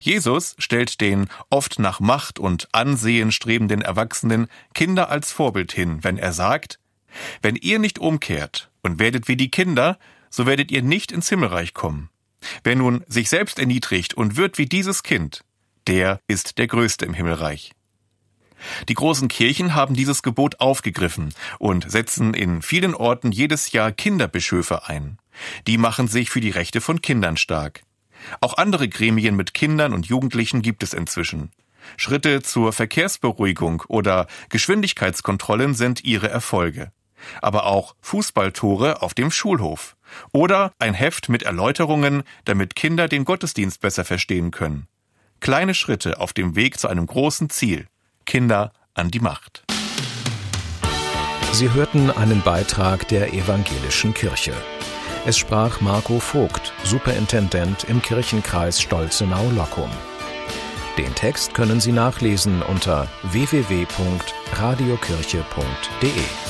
Jesus stellt den oft nach Macht und Ansehen strebenden Erwachsenen Kinder als Vorbild hin, wenn er sagt: Wenn ihr nicht umkehrt und werdet wie die Kinder, so werdet ihr nicht ins Himmelreich kommen. Wer nun sich selbst erniedrigt und wird wie dieses Kind, der ist der Größte im Himmelreich. Die großen Kirchen haben dieses Gebot aufgegriffen und setzen in vielen Orten jedes Jahr Kinderbischöfe ein. Die machen sich für die Rechte von Kindern stark. Auch andere Gremien mit Kindern und Jugendlichen gibt es inzwischen. Schritte zur Verkehrsberuhigung oder Geschwindigkeitskontrollen sind ihre Erfolge. Aber auch Fußballtore auf dem Schulhof. Oder ein Heft mit Erläuterungen, damit Kinder den Gottesdienst besser verstehen können. Kleine Schritte auf dem Weg zu einem großen Ziel. Kinder an die Macht. Sie hörten einen Beitrag der Evangelischen Kirche. Es sprach Marco Vogt, Superintendent im Kirchenkreis Stolzenau-Lockum. Den Text können Sie nachlesen unter www.radiokirche.de.